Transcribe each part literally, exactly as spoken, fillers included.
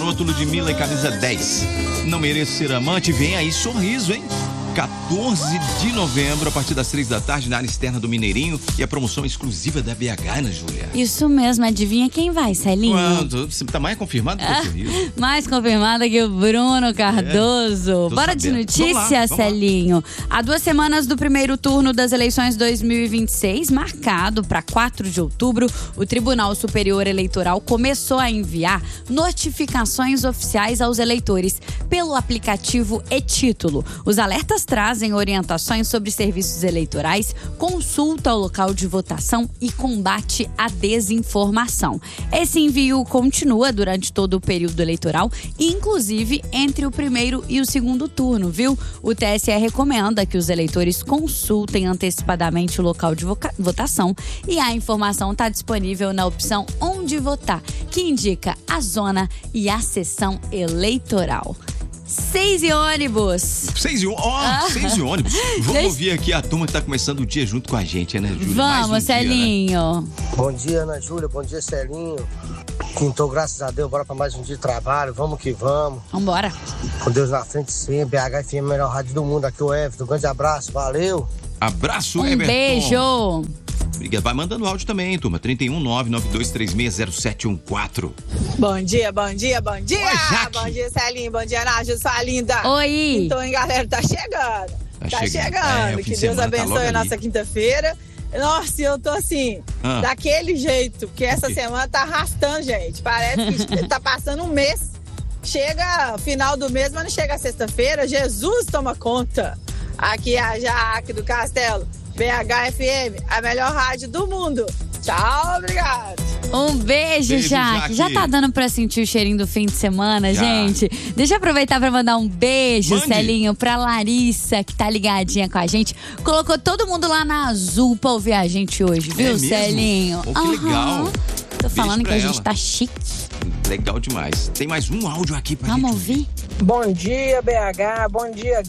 quilômetro Ludmilla e camisa dez. Não mereço ser amante, vem aí Sorriso, hein? quatorze de novembro, a partir das três da tarde, na área externa do Mineirinho. E a promoção exclusiva da B H, Ana Júlia. Isso mesmo, adivinha quem vai, Celinho? Quando? Você tá mais confirmado que o Sorriso. Mais confirmada que o Bruno Cardoso. É, Bora de sabendo. notícia, Vamos lá, vamos Celinho. Há duas semanas do primeiro turno das eleições dois mil e vinte e seis, marcado para quatro de outubro, o Tribunal Superior Eleitoral começou a enviar notificações oficiais aos eleitores pelo aplicativo e-Título. Os alertas trazem orientações sobre serviços eleitorais, consulta ao local de votação e combate à desinformação. Esse envio continua durante todo o período eleitoral, inclusive entre o primeiro e o segundo turno, viu? O T S E recomenda que os eleitores consultem antecipadamente o local de votação e a informação está disponível na opção Onde Votar, que indica a zona e a sessão eleitoral. Seis e ônibus. Seis e, oh, ah. seis e ônibus. Vamos Deixa... ouvir aqui a turma que tá começando o dia junto com a gente, né, Júlia? Vamos, um Celinho. Dia, né? Bom dia, Ana Júlia. Bom dia, Celinho. Quintou, graças a Deus. Bora pra mais um dia de trabalho. Vamos que vamos. Vambora. Com Deus na frente sempre. B H F M, a melhor rádio do mundo. Aqui o Everton. Um grande abraço. Valeu. Abraço, um Everton. Beijo. Obrigado. Vai mandando áudio também, turma. trinta e um, nove nove dois três seis, zero sete um quatro. Bom dia, bom dia, bom dia. Oi, Jaque. Bom dia, Celinho. Bom dia, Nádia, sua linda. Oi. Então, hein, galera, tá chegando. Tá, tá chegando. chegando. É, que Deus abençoe tá a nossa quinta-feira. Nossa, eu tô assim, ah. daquele jeito, porque essa semana tá arrastando, gente. Parece que tá passando um mês. Chega final do mês, mas não chega sexta-feira. Jesus toma conta. Aqui é a Jaque do Castelo. B H F M, a melhor rádio do mundo. Tchau, obrigado. Um beijo, beijo Jaque. Jaque. Já tá dando pra sentir o cheirinho do fim de semana, Já. gente? Deixa eu aproveitar pra mandar um beijo, Mande. Celinho, pra Larissa, que tá ligadinha com a gente. Colocou todo mundo lá na Azul pra ouvir a gente hoje, viu, é Celinho? Oh, que uhum. legal. Tô falando que a ela. gente tá chique. Legal demais. Tem mais um áudio aqui pra Vamos gente ouvir? Bom dia, B H. Bom dia,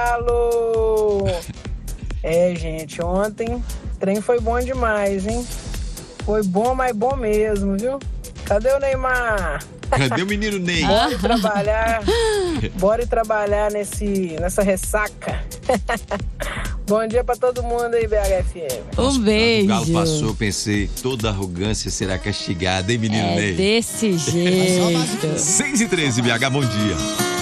Galo. É, gente, ontem o trem foi bom demais, hein? Foi bom, mas bom mesmo, viu? Cadê o Neymar? Cadê o menino Ney? Bora ir trabalhar, bora ir trabalhar nesse, nessa ressaca. Bom dia pra todo mundo aí, B H F M. Um Nossa, beijo. O Galo passou, pensei, toda arrogância será castigada, hein, menino é Ney? É desse jeito. seis e treze, B H, bom dia.